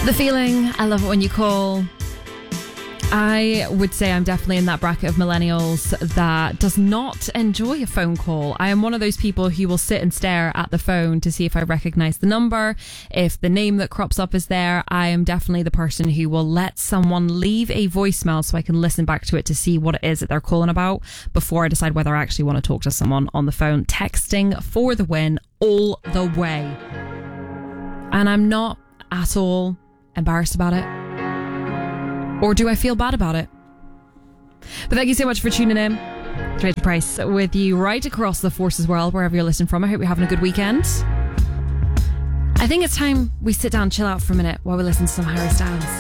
The feeling, I love it when you call. I would say I'm definitely in that bracket of millennials that does not enjoy a phone call. I am one of those people who will sit and stare at the phone to see if I recognize the number, if the name that crops up is there. I am definitely the person who will let someone leave a voicemail so I can listen back to it to see what it is that they're calling about before I decide whether I actually want to talk to someone on the phone. Texting for the win all the way. And I'm not at all embarrassed about it. Or do I feel bad about it? But thank you so much for tuning in. Tracy Price with you right across the Forces world, wherever you're listening from. I hope you're having a good weekend. I think it's time we sit down and chill out for a minute while we listen to some Harry Styles.